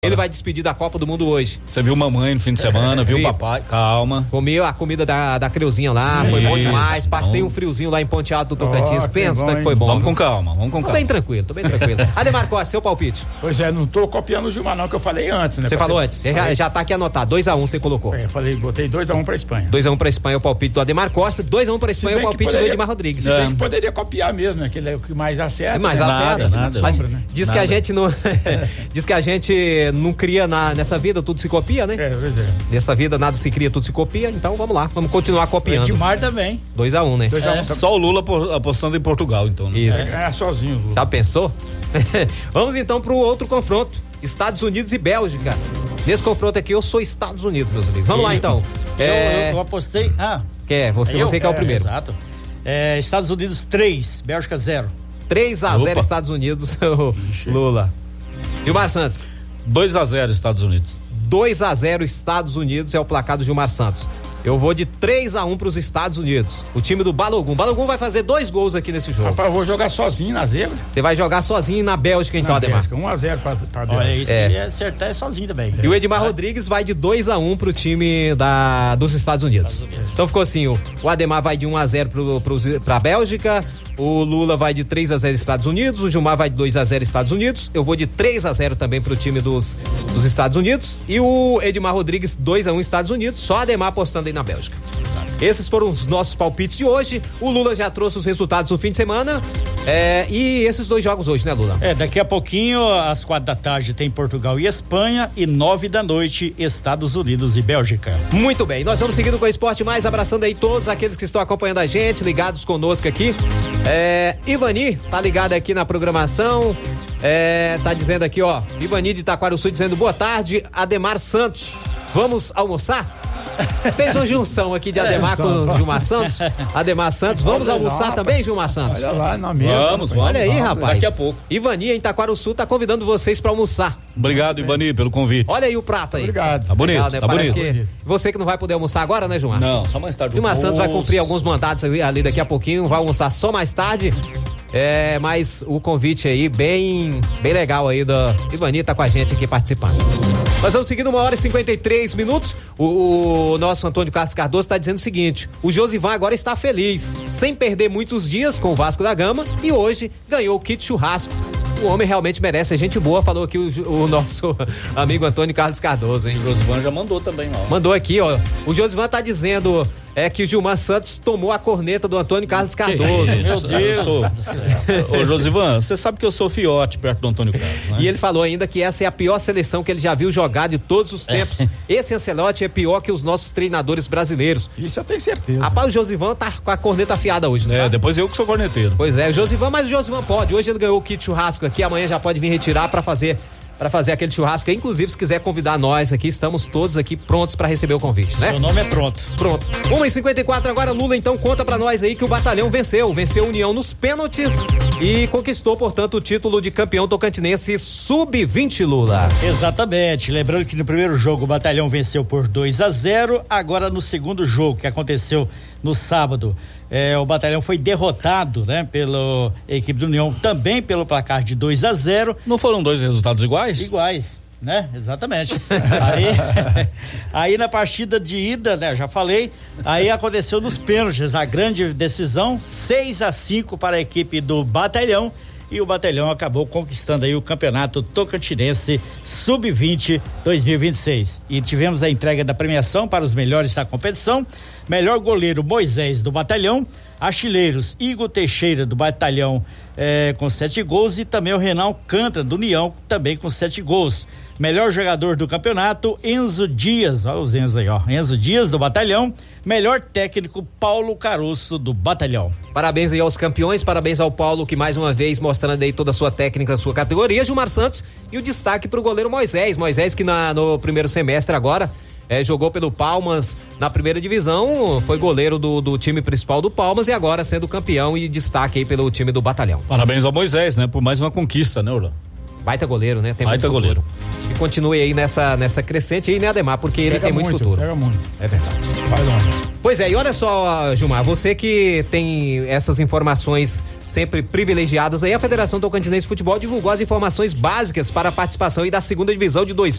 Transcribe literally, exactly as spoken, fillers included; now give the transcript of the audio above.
Ele vai despedir da Copa do Mundo hoje. Você viu mamãe no fim de semana, viu o papai? Calma. Comeu a comida da, da Creuzinha lá, foi bom demais. Passei bom. um friozinho lá em Ponte Alto do Tocantins. Oh, Pensa bom, que foi bom. Vamos com calma, vamos com Tô calma. bem tranquilo, tô bem tranquilo. Ademar Costa, seu palpite. Pois é, não tô copiando o Gilmar não, que eu falei antes, né? Você Pra falou ser- antes, você já, já tá aqui anotado. dois a um você colocou. É, eu falei, botei dois a um pra Espanha. dois a um pra Espanha, o palpite do Ademar Costa. dois a um pra Se Espanha, o bem que palpite do poderia- Edmar Rodrigues. Se bem É. que poderia copiar mesmo, né? Que ele é o que mais acerta. É mais né? acerta. Nada, nada. Mas Sombra, né? Diz que Nada. a gente não. Diz que a gente não cria na, nessa vida, tudo se copia, né? É, pois é. Nessa vida nada se cria, tudo se copia. Então vamos lá, vamos continuar copiando. Edmar também. dois a um, né? dois a um É só o Lula po- apostando em Portugal, então. Né? Isso. É, ganhar sozinho, Lula. Já pensou? Vamos então pro outro confronto. Estados Unidos e Bélgica. Nesse confronto aqui eu sou Estados Unidos, meus amigos. Vamos lá então. Eu, É... eu, eu apostei. Ah, Que é, você, eu? você que é o primeiro. Exato. É, Estados Unidos três, Bélgica zero. três a zero Opa. Estados Unidos, Lula. Gilmar Santos. dois a zero Estados Unidos. dois a zero Estados Unidos é o placar do Gilmar Santos. Eu vou de três a um pros Estados Unidos. O time do Balogun. Balogun vai fazer dois gols aqui nesse jogo. Rapaz, eu vou jogar sozinho na zebra. Você vai jogar sozinho na Bélgica então, Na Ademar. Bélgica, um a zero pra, pra Olha, Bélgica. isso É. é. acertar é sozinho também. E o Edmar Rodrigues vai de dois a um pro time da, dos Estados Unidos. Então ficou assim, o, o Ademar vai de um a zero pro, pro, pra Bélgica, o Lula vai de três a zero Estados Unidos, o Gilmar vai de dois a zero Estados Unidos, eu vou de três a zero também pro time dos, dos Estados Unidos e o Edmar Rodrigues dois a um Estados Unidos, só Ademar apostando aí na Bélgica. Esses foram os nossos palpites de hoje. O Lula já trouxe os resultados do fim de semana. É, e esses dois jogos hoje, né, Lula? É, daqui a pouquinho, às quatro da tarde, tem Portugal e Espanha, e nove da noite, Estados Unidos e Bélgica. Muito bem, nós vamos seguindo com o Esporte Mais, abraçando aí todos aqueles que estão acompanhando a gente, ligados conosco aqui. É, Ivani tá ligado aqui na programação, é, tá dizendo aqui, ó, Ivani de Taquarussu dizendo boa tarde, Ademar Santos, vamos almoçar? Fez uma junção aqui de Ademar com o Gilmar Santos. Ademar Santos, vamos Olha almoçar lá, também, Gilmar Santos? Olha lá na mesa. Vamos, rapaz. Olha aí, vamos, rapaz. daqui a pouco. Ivani em Taquarussu tá convidando vocês pra almoçar. Obrigado, Ivani, pelo convite. Olha aí o prato aí. Obrigado. Tá bonito, Legal, né? tá Parece bonito. que você que não vai poder almoçar agora, né, Gilmar? Não, só mais tarde. Gilmar Santos vai Nossa. cumprir alguns mandatos ali, ali daqui a pouquinho, vai almoçar só mais tarde. É, mas o convite aí bem, bem legal aí da Ivani tá com a gente aqui participando. Nós vamos seguindo uma hora e cinquenta e três minutos. O, o nosso Antônio Carlos Cardoso está dizendo o seguinte: o Josivan agora está feliz, sem perder muitos dias com o Vasco da Gama e hoje ganhou o kit churrasco. O homem realmente merece, é gente boa, falou aqui o, o nosso amigo Antônio Carlos Cardoso, hein? O Josivan já mandou também, ó. Mandou aqui, ó. O Josivan tá dizendo é que o Gilmar Santos tomou a corneta do Antônio Carlos Cardoso. Meu Deus. Eu sou... Ô, Josivan, você sabe que eu sou fiote perto do Antônio Carlos, né? E ele falou ainda que essa é a pior seleção que ele já viu jogar de todos os tempos. Esse Ancelotti é pior que os nossos treinadores brasileiros. Isso eu tenho certeza. Rapaz, o Josivan tá com a corneta afiada hoje, né? É, depois eu que sou corneteiro. Pois é, o Josivan, mas o Josivan pode. Hoje ele ganhou o kit churrasco aqui, amanhã já pode vir retirar pra fazer para fazer aquele churrasco. Inclusive, se quiser convidar nós aqui, estamos todos aqui prontos para receber o convite, né? Meu nome é pronto. Pronto. uma e cinquenta e quatro agora, Lula, então conta pra nós aí que o Batalhão venceu, venceu a União nos pênaltis e conquistou, portanto, o título de campeão tocantinense sub vinte, Lula. Exatamente, lembrando que no primeiro jogo o Batalhão venceu por dois a zero, agora no segundo jogo que aconteceu no sábado, é, o Batalhão foi derrotado, né, pela equipe do União, também pelo placar de dois a zero. Não foram dois resultados iguais? Iguais, né? Exatamente. aí, aí na partida de ida, né? Já falei, aí aconteceu nos pênaltis, a grande decisão, seis a cinco para a equipe do Batalhão, e o Batalhão acabou conquistando aí o campeonato tocantinense sub vinte dois mil e vinte e seis. E tivemos a entrega da premiação para os melhores da competição. Melhor goleiro Moisés do Batalhão, artilheiros Igor Teixeira do Batalhão eh, com sete gols e também o Renan Alcântara do União também com sete gols. Melhor jogador do campeonato Enzo Dias, olha os Enzo aí, ó, Enzo Dias do Batalhão. Melhor técnico Paulo Caroço do Batalhão. Parabéns aí aos campeões, parabéns ao Paulo que mais uma vez mostrando aí toda a sua técnica, a sua categoria, Gilmar Santos, e o destaque pro goleiro Moisés, Moisés que na, no primeiro semestre agora É, jogou pelo Palmas na primeira divisão, foi goleiro do, do time principal do Palmas e agora sendo campeão e destaque aí pelo time do Batalhão. Parabéns ao Moisés, né? Por mais uma conquista, né, Orlando? Baita goleiro, né? Tem Baita muito goleiro. E continue aí nessa, nessa crescente aí, né, Ademar? Porque ele Pega tem muito, muito futuro. Pega muito. É verdade. Vai longe. Pois é, e olha só, Gilmar, você que tem essas informações sempre privilegiadas aí, a Federação Tocantinense de Futebol divulgou as informações básicas para a participação aí da segunda divisão de dois